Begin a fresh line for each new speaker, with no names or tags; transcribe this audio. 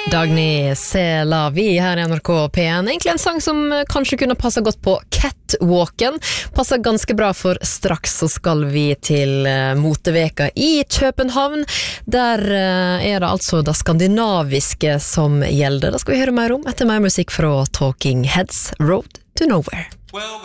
Dagny Sela, vi her I NRK P1. Egentlig en sang som kanskje kunne passet godt på Catwalken. Passer ganske bra, for straks så skal vi til moteveka I København. Der det altså det skandinaviske som gjelder. Det skal vi høre mer om etter mer musikk fra Talking Heads, Road to Nowhere.